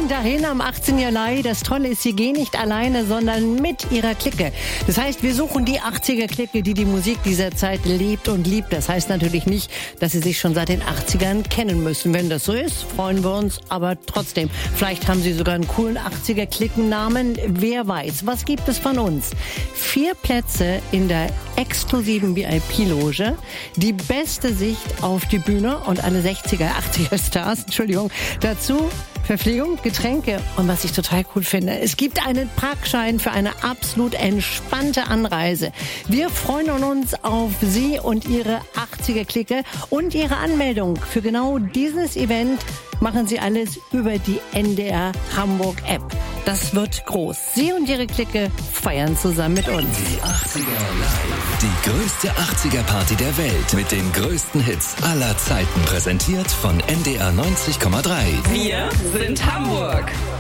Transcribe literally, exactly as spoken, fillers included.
dahin am achtzehnten Juli. Das Tolle ist, sie gehen nicht alleine, sondern mit ihrer Clique. Das heißt, wir suchen die achtziger-Clique, die die Musik dieser Zeit lebt und liebt. Das heißt natürlich nicht, dass sie sich schon seit den achtzigern kennen müssen. Wenn das so ist, freuen wir uns. Aber trotzdem, vielleicht haben sie sogar einen coolen achtziger-Cliquen-Namen. Wer weiß. Was gibt es von uns? Vier Plätze in der exklusiven V I P-Loge. Die beste Sicht auf die Bühne und alle sechziger, achtziger Stars. Entschuldigung. Dazu Verpflegung, Getränke und was ich total cool finde, es gibt einen Parkschein für eine absolut entspannte Anreise. Wir freuen uns auf Sie und Ihre achtziger-Clique und Ihre Anmeldung für genau dieses Event machen Sie alles über die N D R Hamburg App. Das wird groß. Sie und Ihre Clique feiern zusammen mit uns. Die achtziger Live. Die größte achtziger-Party der Welt mit den größten Hits aller Zeiten. Präsentiert von N D R neunzig Komma drei. Wir sind Hamburg.